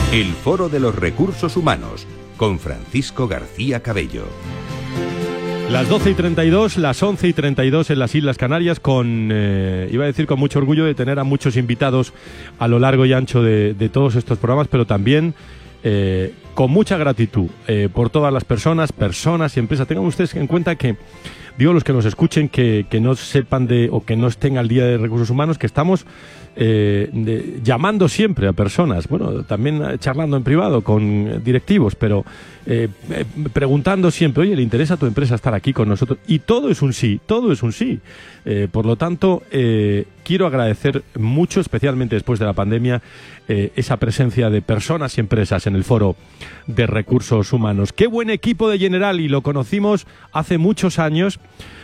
El Foro de los Recursos Humanos, con Francisco García Cabello. Las 12:32, las 11:32 en las Islas Canarias, iba a decir con mucho orgullo de tener a muchos invitados a lo largo y ancho de todos estos programas, pero también con mucha gratitud por todas las personas y empresas. Tengan ustedes en cuenta que, digo, los que nos escuchen, que no sepan o que no estén al día de recursos humanos, que estamos llamando siempre a personas, bueno, también charlando en privado con directivos, pero preguntando siempre, oye, ¿le interesa a tu empresa estar aquí con nosotros? Y todo es un sí, todo es un sí. Por lo tanto, quiero agradecer mucho, especialmente después de la pandemia, esa presencia de personas y empresas en el Foro de Recursos Humanos. ¡Qué buen equipo de Generali! Lo conocimos hace muchos años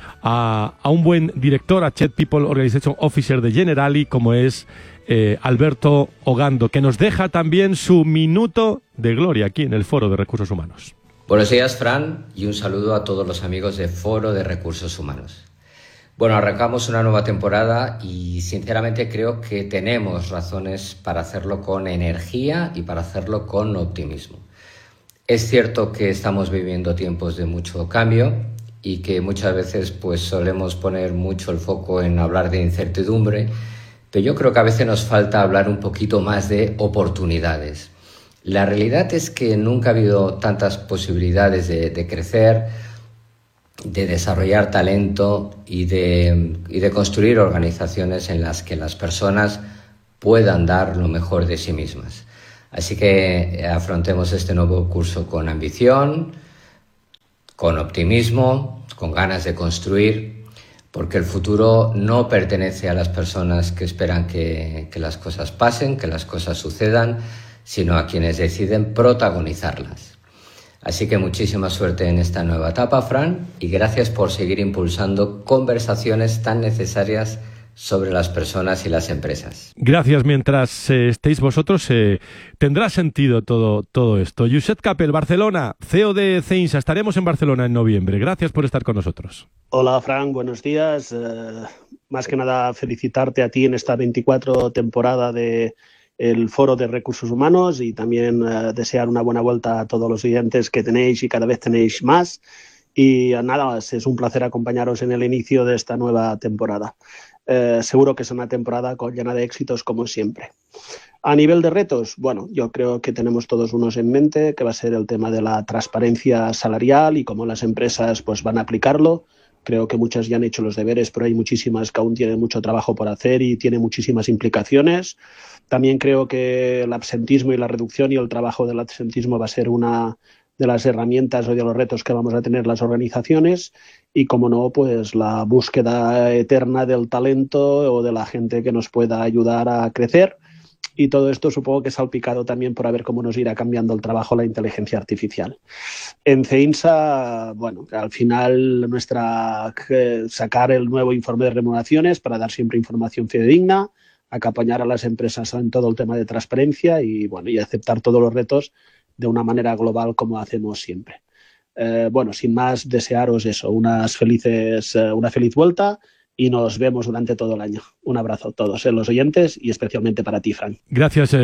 a un buen director, a Chief People Organization Officer de Generali, como es Alberto Ogando, que nos deja también su minuto de gloria aquí en el Foro de Recursos Humanos. Buenos días, Fran, y un saludo a todos los amigos de Foro de Recursos Humanos. Bueno, arrancamos una nueva temporada y sinceramente creo que tenemos razones para hacerlo con energía y para hacerlo con optimismo. Es cierto que estamos viviendo tiempos de mucho cambio y que muchas veces pues solemos poner mucho el foco en hablar de incertidumbre, pero yo creo que a veces nos falta hablar un poquito más de oportunidades. La realidad es que nunca ha habido tantas posibilidades de crecer, de desarrollar talento y de construir organizaciones en las que las personas puedan dar lo mejor de sí mismas. Así que afrontemos este nuevo curso con ambición, con optimismo, con ganas de construir, porque el futuro no pertenece a las personas que esperan que las cosas pasen, que las cosas sucedan, sino a quienes deciden protagonizarlas. Así que muchísima suerte en esta nueva etapa, Fran, y gracias por seguir impulsando conversaciones tan necesarias sobre las personas y las empresas. Gracias. Mientras estéis vosotros, tendrá sentido todo esto. Josep Capel, Barcelona, CEO de Ceinsa. Estaremos en Barcelona en noviembre. Gracias por estar con nosotros. Hola, Fran, buenos días. Más que nada, felicitarte a ti en esta 24 temporada de el Foro de Recursos Humanos y también desear una buena vuelta a todos los oyentes que tenéis y cada vez tenéis más. Y nada más, es un placer acompañaros en el inicio de esta nueva temporada. Seguro que es una temporada llena de éxitos como siempre. A nivel de retos, bueno, yo creo que tenemos todos unos en mente, que va a ser el tema de la transparencia salarial y cómo las empresas pues van a aplicarlo. Creo que muchas ya han hecho los deberes, pero hay muchísimas que aún tienen mucho trabajo por hacer y tiene muchísimas implicaciones. También creo que el absentismo y la reducción y el trabajo del absentismo va a ser una de las herramientas o de los retos que vamos a tener las organizaciones y, como no, pues la búsqueda eterna del talento o de la gente que nos pueda ayudar a crecer. Y todo esto supongo que salpicado también por a ver cómo nos irá cambiando el trabajo la inteligencia artificial. En Ceinsa, bueno, al final sacar el nuevo informe de remuneraciones para dar siempre información fidedigna, acompañar a las empresas en todo el tema de transparencia y, bueno, y aceptar todos los retos de una manera global como hacemos siempre. Bueno, sin más, desearos eso, una feliz vuelta y nos vemos durante todo el año. Un abrazo a todos los oyentes y especialmente para ti, Fran. Gracias.